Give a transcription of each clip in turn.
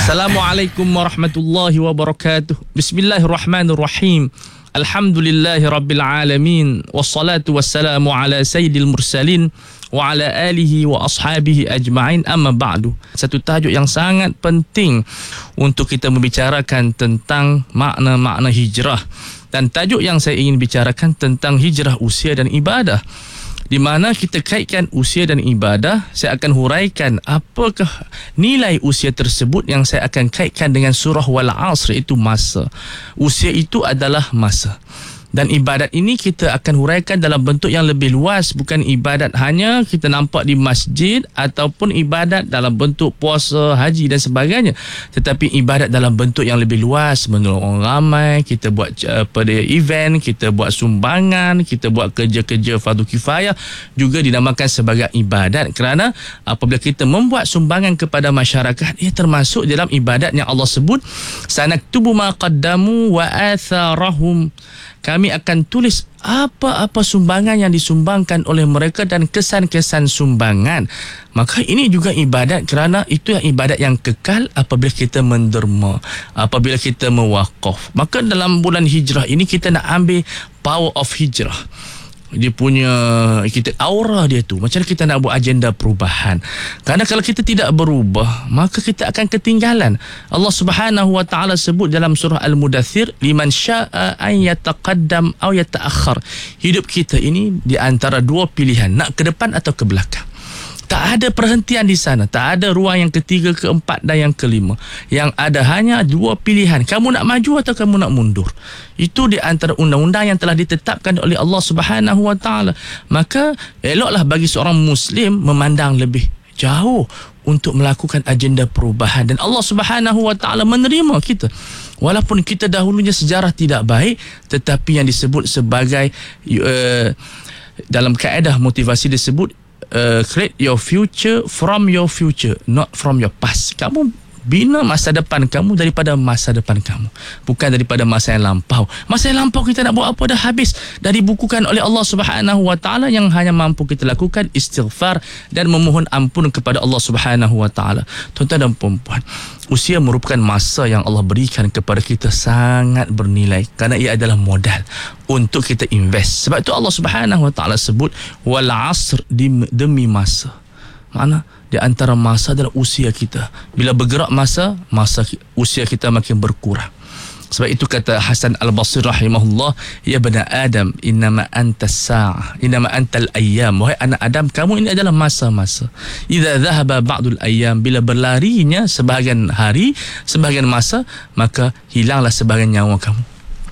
Assalamualaikum warahmatullahi wabarakatuh. Bismillahirrahmanirrahim. Alhamdulillahi rabbil alamin. Wassalatu wassalamu ala sayyidil mursalin wa ala alihi wa ashabihi ajma'in, amma ba'du. Satu tajuk yang sangat penting untuk kita membicarakan tentang makna-makna hijrah. Dan tajuk yang saya ingin bicarakan tentang hijrah usia dan ibadah, di mana kita kaitkan usia dan ibadah. Saya akan huraikan apakah nilai usia tersebut yang saya akan kaitkan dengan surah Wal Asr, iaitu masa. Usia itu adalah masa. Dan ibadat ini kita akan huraikan dalam bentuk yang lebih luas, bukan ibadat hanya kita nampak di masjid ataupun ibadat dalam bentuk puasa, haji dan sebagainya, tetapi ibadat dalam bentuk yang lebih luas, menolong orang ramai, kita buat pada event, kita buat sumbangan, kita buat kerja-kerja fardu kifayah, juga dinamakan sebagai ibadat, kerana apabila kita membuat sumbangan kepada masyarakat, ia termasuk dalam ibadat yang Allah sebut, sanaktubu ma qaddamu wa atharahum. Kami akan tulis apa-apa sumbangan yang disumbangkan oleh mereka dan kesan-kesan sumbangan. Maka ini juga ibadat, kerana itu yang ibadat yang kekal apabila kita menderma, apabila kita mewakaf. Maka dalam bulan hijrah ini kita nak ambil power of hijrah. Dia punya, kita aura dia tu, macam mana kita nak buat agenda perubahan. Kerana kalau kita tidak berubah, maka kita akan ketinggalan. Allah Subhanahu wa taala sebut dalam surah Al-Mudaththir, liman syaa'a an yataqaddam aw yata'akhkhar. Hidup kita ini di antara dua pilihan, nak ke depan atau ke belakang. Tak ada perhentian di sana, tak ada ruang yang ketiga, keempat dan yang kelima. Yang ada hanya dua pilihan, kamu nak maju atau kamu nak mundur. Itu di antara undang-undang yang telah ditetapkan oleh Allah Subhanahu wa taala. Maka eloklah bagi seorang muslim memandang lebih jauh untuk melakukan agenda perubahan, dan Allah Subhanahu wa taala menerima kita. Walaupun kita dahulunya sejarah tidak baik, tetapi yang disebut sebagai dalam kaedah motivasi disebut create your future from your future, not from your past. Kamu bina masa depan kamu daripada masa depan kamu, bukan daripada masa yang lampau. Masa yang lampau kita nak buat apa, dah habis, dah dibukukan oleh Allah Subhanahu wa taala. Yang hanya mampu kita lakukan istighfar dan memohon ampun kepada Allah Subhanahu wa taala. Tuan-tuan dan puan-puan, usia merupakan masa yang Allah berikan kepada kita sangat bernilai, kerana ia adalah modal untuk kita invest. Sebab itu Allah Subhanahu wa taala sebut wal asr, demi masa. Mana di antara masa adalah usia kita. Bila bergerak masa usia kita makin berkurang. Sebab itu kata Hasan Al-Basri rahimahullah, ya bani Adam, innama antas sa'ah, innama antal ayyam. Wahai anak Adam, kamu ini adalah masa-masa. Idza dhahaba ba'dul ayyam, bila berlarinya sebahagian hari, sebahagian masa, maka hilanglah sebahagian nyawa kamu.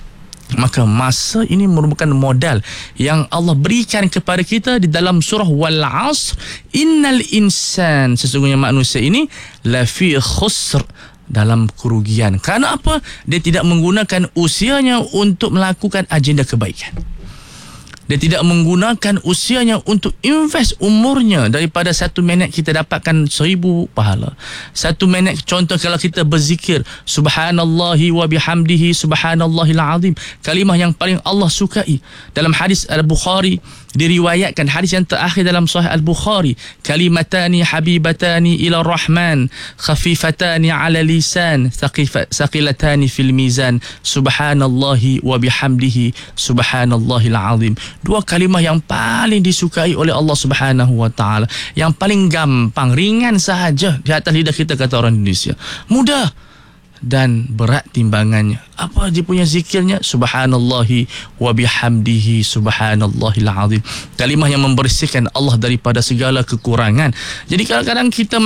Maka masa ini merupakan modal yang Allah berikan kepada kita di dalam surah Wal Asr, innal insan, sesungguhnya manusia ini lafi khusr, dalam kerugian. Kerana apa? Dia tidak menggunakan usianya untuk melakukan agenda kebaikan. Dia tidak menggunakan usianya untuk invest umurnya. Daripada 1 minit kita dapatkan 1000 pahala. 1 minit, contoh kalau kita berzikir subhanallahi wa bihamdihi subhanallahil azim, kalimah yang paling Allah sukai. Dalam hadis Al-Bukhari diriwayatkan, hadis yang terakhir dalam Sahih Al-Bukhari, kalimatani habibatani ila rahman khafifatani ala lisan thaqilatani fil mizan subhanallahi wa bihamdihi subhanallahil azim. 2 kalimah yang paling disukai oleh Allah Subhanahu wa taala, yang paling gampang, ringan sahaja di atas lidah kita, kata orang Indonesia. Mudah dan berat timbangannya. Apa dia punya zikirnya? Subhanallahi wa bihamdihi subhanallahil azim. Kalimah yang membersihkan Allah daripada segala kekurangan. Jadi kadang-kadang kita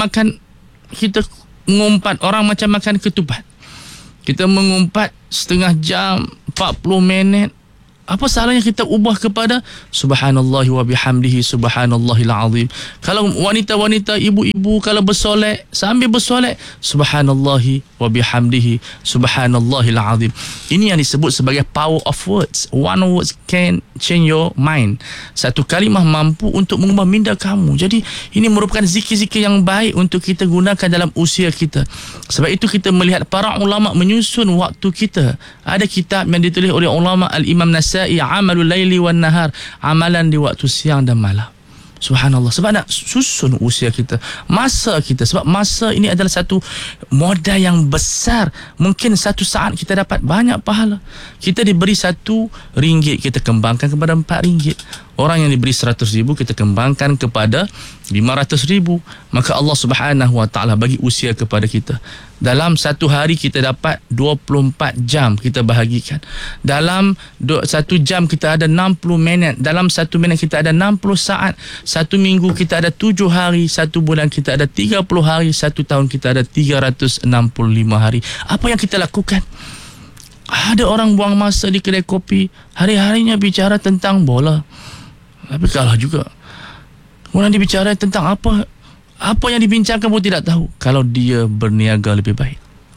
mengumpat, orang macam makan ketupat. Kita mengumpat setengah jam, 40 minit. Apa salahnya kita ubah kepada subhanallahi wa bihamdihi subhanallahil azim. Kalau wanita-wanita, ibu-ibu, kalau bersolek, sambil bersolek subhanallahi wa bihamdihi subhanallahil azim. Ini yang disebut sebagai power of words. One word can change your mind. Satu kalimah mampu untuk mengubah minda kamu. Jadi ini merupakan zikir-zikir yang baik untuk kita gunakan dalam usia kita. Sebab itu kita melihat para ulama menyusun waktu kita. Ada kitab yang ditulis oleh ulama Al-Imam Nasai, Amalul Laili wan Nahar, amalan di waktu siang dan malam. Subhanallah. Sebab nak susun usia kita, masa kita. Sebab masa ini adalah satu modal yang besar. Mungkin satu saat kita dapat banyak pahala. Kita diberi RM1, kita kembangkan kepada RM4. Orang yang diberi RM100,000 kita kembangkan kepada RM500,000. Maka Allah Subhanahu Wa Taala bagi usia kepada kita. Dalam satu hari kita dapat 24 jam kita bahagikan. Dalam satu jam kita ada 60 minit. Dalam satu minit kita ada 60 saat. Satu minggu kita ada 7 hari. Satu bulan kita ada 30 hari. Satu tahun kita ada 365 hari. Apa yang kita lakukan? Ada orang buang masa di kedai kopi, hari-harinya bicara tentang bola. Tapi kalah juga. Kemudian dia bicara tentang apa yang dibincangkan pun tidak tahu. Kalau dia berniaga lebih baik,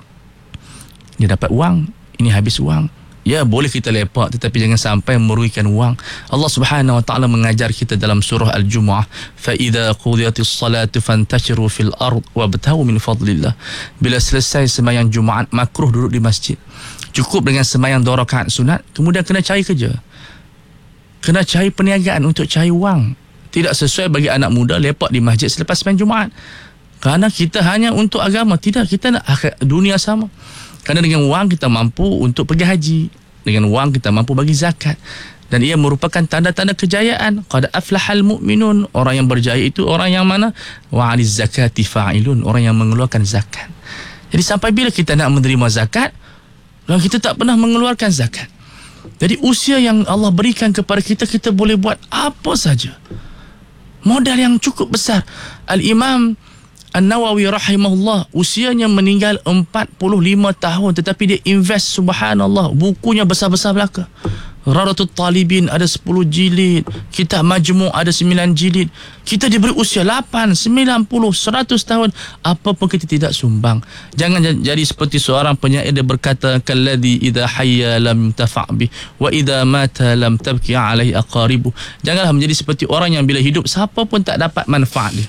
dia dapat wang. Ini habis wang. Ya, boleh kita lepak, tetapi jangan sampai merugikan wang. Allah Subhanahu Wa Taala mengajar kita dalam surah Al-Jumu'ah, fa idza qudiyatis salatu fantashiru fil ard wabtaghu min fadlillah. Bila selesai sembahyang Jumaat, makruh duduk di masjid. Cukup dengan sembahyang 2 rakaat sunat, kemudian kena cari kerja. Kena cari perniagaan untuk cari wang. Tidak sesuai bagi anak muda lepak di masjid selepas sembahyang Jumaat. Kerana kita hanya untuk agama. Tidak, kita nak dunia sama. Kerana dengan wang kita mampu untuk pergi haji. Dengan wang kita mampu bagi zakat. Dan ia merupakan tanda-tanda kejayaan. Qad aflahal mu'minun. Orang yang berjaya itu orang yang mana? Wa 'aliz zakati fa'ilun. Orang yang mengeluarkan zakat. Jadi sampai bila kita nak menerima zakat, dan kita tak pernah mengeluarkan zakat. Jadi usia yang Allah berikan kepada kita, kita boleh buat apa saja. Modal yang cukup besar. Al-Imam An-Nawawi rahimahullah, usianya meninggal 45 tahun, tetapi dia invest, subhanallah, bukunya besar-besar belaka. Radatul Talibin ada 10 jilid, Kitab Majmu' ada 9 jilid. Kita diberi usia 8, 90, 100 tahun, apa pun kita tidak sumbang. Jangan jadi seperti seorang penyair, dia berkata, kalladhi idha hayya lam tafa' bih wa idha mata lam tabki alaihi aqaribu. Janganlah menjadi seperti orang yang bila hidup siapa pun tak dapat manfaat dia,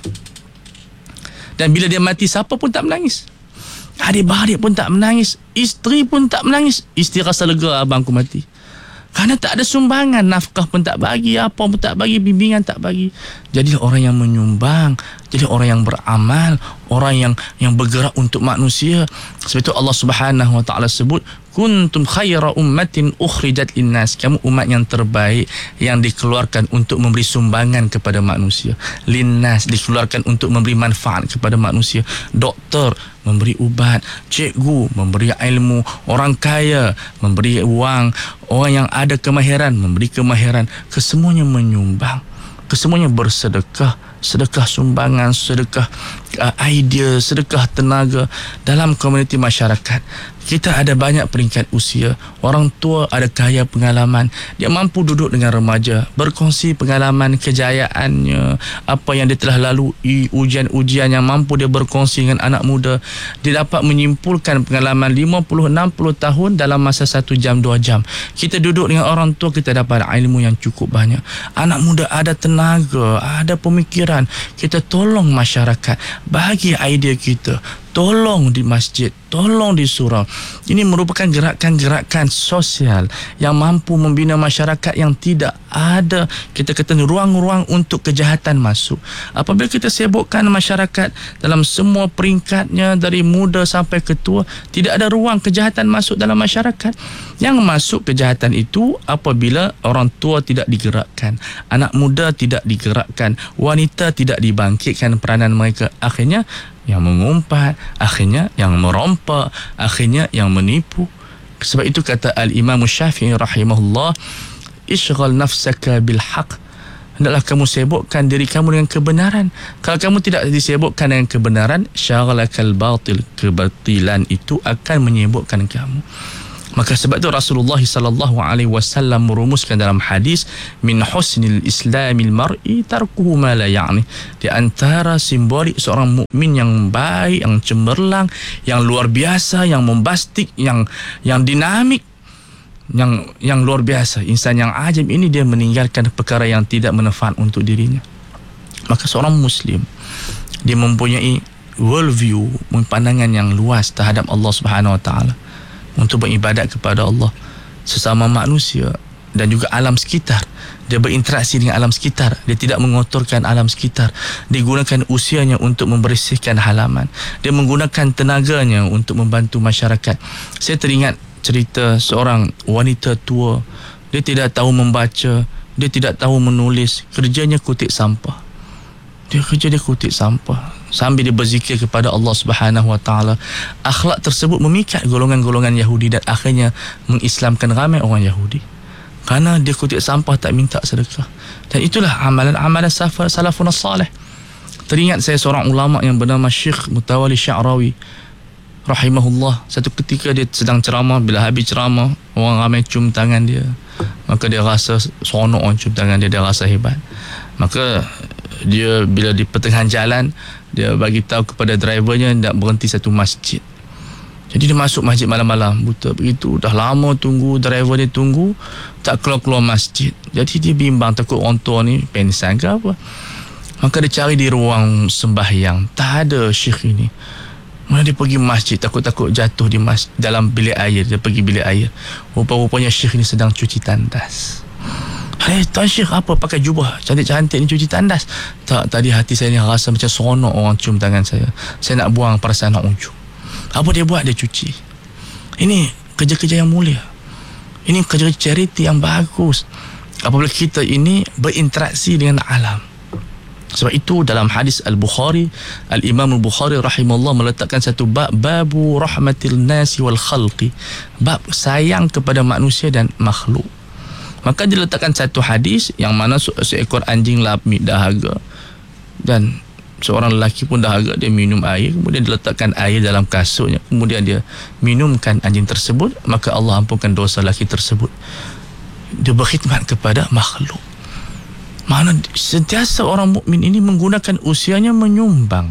dan bila dia mati siapa pun tak menangis. Adik-beradik pun tak menangis, isteri pun tak menangis. Isteri rasa lega, abangku mati. Kerana tak ada sumbangan, nafkah pun tak bagi, apa pun tak bagi, bimbingan tak bagi. Jadi orang yang menyumbang, jadi orang yang beramal, orang yang bergerak untuk manusia. Sebab itu Allah Subhanahu Wa Taala sebut, kuntum khaira ummatin ukhrijat linnas. Kamu umat yang terbaik yang dikeluarkan untuk memberi sumbangan kepada manusia. Linnas, dikeluarkan untuk memberi manfaat kepada manusia. Doktor memberi ubat, cikgu memberi ilmu, orang kaya memberi wang, orang yang ada kemahiran memberi kemahiran. Kesemuanya menyumbang, kesemuanya bersedekah. Sedekah sumbangan, sedekah idea, sedekah tenaga dalam komuniti masyarakat. Kita ada banyak peringkat usia. Orang tua ada kaya pengalaman. Dia mampu duduk dengan remaja, berkongsi pengalaman kejayaannya, apa yang dia telah lalui, ujian-ujian yang mampu dia berkongsi dengan anak muda. Dia dapat menyimpulkan pengalaman 50-60 tahun dalam masa 1 jam, 2 jam. Kita duduk dengan orang tua, kita dapat ilmu yang cukup banyak. Anak muda ada tenaga, ada pemikiran. Kita tolong masyarakat, bagi idea kita. Tolong di masjid, tolong di surau. Ini merupakan gerakan-gerakan sosial yang mampu membina masyarakat yang tidak ada, kita kata, ruang-ruang untuk kejahatan masuk. Apabila kita sibukkan masyarakat dalam semua peringkatnya, dari muda sampai ke tua, tidak ada ruang kejahatan masuk dalam masyarakat. Yang masuk kejahatan itu apabila orang tua tidak digerakkan, anak muda tidak digerakkan, wanita tidak dibangkitkan peranan mereka. Akhirnya yang mengumpat, akhirnya yang merompak, akhirnya yang menipu. Sebab itu kata Al-Imam Syafi'i rahimahullah, ishghal nafsaka bil haq. Hendaklah kamu sibukkan diri kamu dengan kebenaran. Kalau kamu tidak disibukkan dengan kebenaran, syaghalakal batil, kebatilan itu akan menyibukkan kamu. Maka sebab itu Rasulullah sallallahu alaihi wasallam merumuskan dalam hadis, min husnil islamil mar'i tarkuhu ma la ya'ni. Di antara simbolik seorang mukmin yang baik, yang cemerlang, yang luar biasa, yang membastik, yang dinamik, yang luar biasa, insan yang ajaib ini, dia meninggalkan perkara yang tidak manfaat untuk dirinya. Maka seorang muslim, dia mempunyai world view, pandangan yang luas terhadap Allah Subhanahu Wa Taala, untuk beribadat kepada Allah, sesama manusia. dan juga alam sekitar. Dia berinteraksi dengan alam sekitar. Dia tidak mengotorkan alam sekitar. Dia gunakan usianya untuk membersihkan halaman. Dia menggunakan tenaganya untuk membantu masyarakat. Saya teringat cerita seorang wanita tua. Dia tidak tahu membaca, dia tidak tahu menulis. Kerjanya kutip sampah. Dia kutip sampah sambil dia berzikir kepada Allah Subhanahu Wa Taala. Akhlak tersebut memikat golongan-golongan Yahudi dan akhirnya mengislamkan ramai orang Yahudi. Kerana dia kutip sampah, tak minta sedekah. Dan itulah amalan-amalan salafun salih. Teringat saya seorang ulama yang bernama Syekh Mutawalli Sya'rawi rahimahullah. Satu ketika dia sedang ceramah, bila habis ceramah, orang ramai cium tangan dia. Maka dia rasa seronok orang cium tangan dia, dia rasa hebat. Maka dia bila di pertengahan jalan, dia bagi tahu kepada drivernya nak berhenti satu masjid. Jadi dia masuk masjid malam-malam buta begitu. Dah lama tunggu, driver dia tunggu tak keluar-keluar masjid. Jadi dia bimbang, takut orang tua ni pengsan ke apa. Maka dia cari di ruang sembahyang, tak ada syekh ini. Mula dia pergi masjid, takut-takut jatuh di dalam bilik air. Dia pergi bilik air, rupa-rupanya syekh ini sedang cuci tandas. Tuan Syekh, apa pakai jubah cantik-cantik ni cuci tandas? Tak, tadi hati saya ni rasa macam seronok orang cium tangan saya. Saya nak buang perasaan nak ujung. Apa dia buat? Dia cuci. Ini kerja-kerja yang mulia. Ini kerja charity yang bagus. Apabila kita ini berinteraksi dengan alam. Sebab itu dalam hadis Al-Bukhari, Al-Imam Al-Bukhari rahimahullah meletakkan satu bab, babu rahmatil nasi wal khalqi, bab sayang kepada manusia dan makhluk. Maka dia letakkan satu hadis yang mana seekor anjing lapik dahaga dan seorang lelaki pun dahaga, dia minum air, kemudian dia letakkan air dalam kasutnya, kemudian dia minumkan anjing tersebut, maka Allah ampunkan dosa lelaki tersebut. Dia berkhidmat kepada makhluk. Mana sentiasa orang mukmin ini menggunakan usianya menyumbang.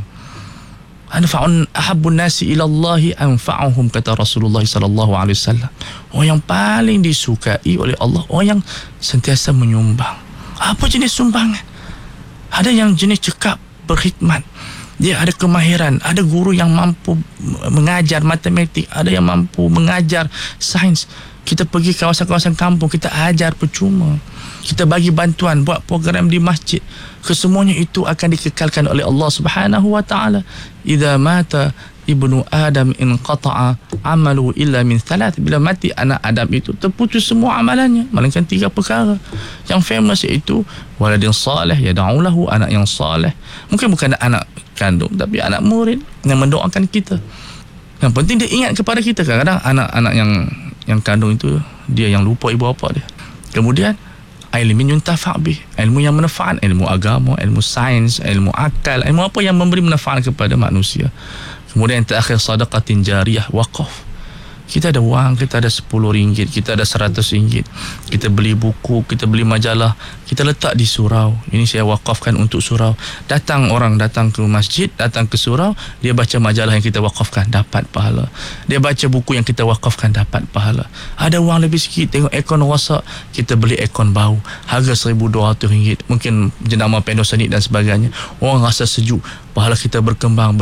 Anfa'un ahabbun nasi ila Allahi anfa'uhum, kata Rasulullah sallallahu alaihi wasallam. Orang yang paling disukai oleh Allah, orang yang sentiasa menyumbang. Apa jenis sumbangan? Ada yang jenis cekap, berkhidmat. Dia ada kemahiran, ada guru yang mampu mengajar matematik, ada yang mampu mengajar sains. Kita pergi kawasan-kawasan kampung, kita ajar percuma. Kita bagi bantuan, buat program di masjid. Kesemuanya itu akan dikekalkan oleh Allah Subhanahu Wa Taala. Idza mata ibnu Adam inqata'a amalu illa min thalath. Bila mati anak Adam itu, terputus semua amalannya, melainkan 3 perkara. Yang famous iaitu waladin salih yad'u lahu, anak yang salih. Mungkin bukan anak kandung, tapi anak murid yang mendoakan kita. Yang penting dia ingat kepada kita. Kadang-kadang anak-anak yang kandung itu, dia yang lupa ibu bapa dia. Kemudian ilmu yuntafa' bih, ilmu yang manfaat, ilmu agama, ilmu sains, ilmu akal, ilmu apa yang memberi manfaat kepada manusia. Kemudian yang terakhir, sadaqatin jariyah, waqaf. Kita ada wang, kita ada RM10, kita ada RM100, kita beli buku, kita beli majalah, kita letak di surau. Ini saya wakafkan untuk surau. Orang datang ke masjid, datang ke surau, dia baca majalah yang kita wakafkan, dapat pahala. Dia baca buku yang kita wakafkan, dapat pahala. Ada wang lebih sikit, tengok aircon rosak, kita beli aircon baru, harga RM1,200, mungkin jenama Panasonic dan sebagainya. Orang rasa sejuk, pahala kita berkembang.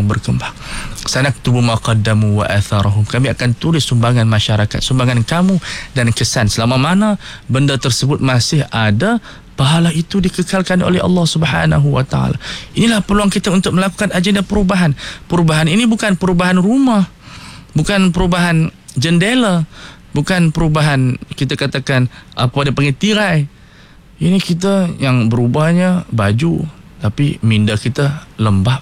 Sanaktubu ma qaddamu wa atharahum. Kami akan tulis sumbangan masyarakat, sumbangan kamu dan kesan. Selama mana benda tersebut masih ada, pahala itu dikekalkan oleh Allah Subhanahu Wa Taala. Inilah peluang kita untuk melakukan agenda perubahan. Perubahan ini bukan perubahan rumah, bukan perubahan jendela, bukan perubahan kita katakan apa dia panggil tirai. Ini kita yang berubahnya baju, tapi minda kita lembab.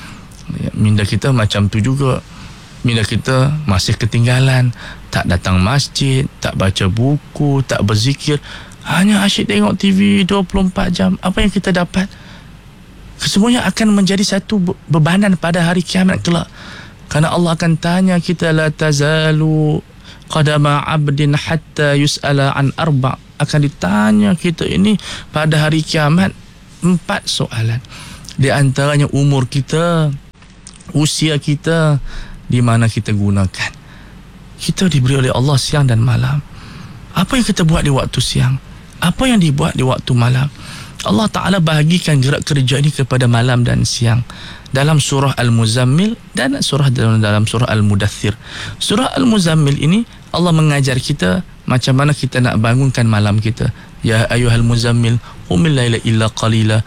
Minda kita macam tu juga. Minda kita masih ketinggalan, tak datang masjid, tak baca buku, tak berzikir, hanya asyik tengok TV 24 jam. Apa yang kita dapat? Kesemuanya akan menjadi satu bebanan pada hari kiamat kelak. Kerana Allah akan tanya kita, la tazalu qadama abdin hatta yus'ala an arba'. Akan ditanya kita ini pada hari kiamat 4 soalan. Di antaranya umur kita, usia kita, di mana kita gunakan. Kita diberi oleh Allah siang dan malam. Apa yang kita buat di waktu siang? Apa yang dibuat di waktu malam? Allah Ta'ala bahagikan gerak kerja ini kepada malam dan siang dalam surah Al-Muzammil dan dalam surah Al-Mudaththir. Surah Al-Muzammil ini Allah mengajar kita macam mana kita nak bangunkan malam kita. Ya ayyuhal muzammil qumil laila illa qalila